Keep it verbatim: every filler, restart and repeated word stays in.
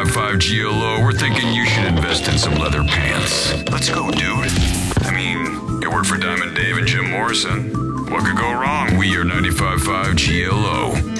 ninety-five point five G L O, we're thinking you should invest in some leather pants. Let's go, dude. I mean, you work for Diamond Dave and Jim Morrison. What could go wrong? We are ninety-five point five G L O.